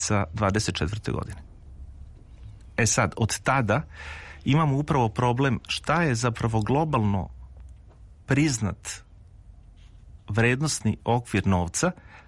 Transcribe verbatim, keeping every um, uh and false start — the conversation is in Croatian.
dvadeset četvrte godine. E sad, od tada imamo upravo problem šta je zapravo globalno priznat vrednosni okvir novca,